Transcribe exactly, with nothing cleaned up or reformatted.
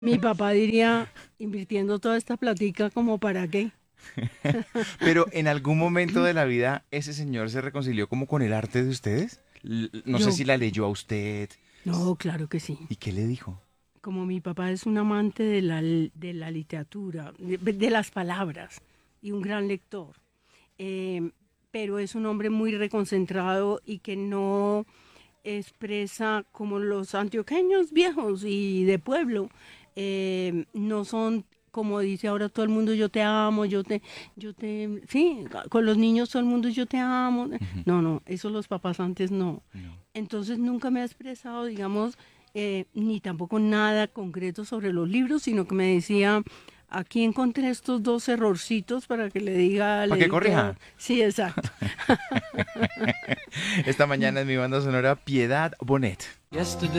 Mi papá diría, invirtiendo toda esta platica, ¿como para qué? Pero en algún momento de la vida, ¿ese señor se reconcilió como con el arte de ustedes? L- No sé Yo, si la leyó a usted. no, claro que sí. ¿Y qué le dijo? Como mi papá es un amante de la, de la literatura, de, de las palabras, y un gran lector, eh, pero es un hombre muy reconcentrado y que no expresa como los antioqueños viejos y de pueblo, eh, no son como dice ahora todo el mundo, yo te amo, yo te, yo te, sí, con los niños todo el mundo, yo te amo. Ujú. No, no, eso los papás antes no. No. Entonces nunca me ha expresado, digamos, eh, ni tampoco nada concreto sobre los libros, sino que me decía, aquí encontré estos dos errorcitos para que le diga al ¿Para qué editor. corrija? Sí, exacto. Esta mañana en mi banda sonora, Piedad Bonet. Yesterday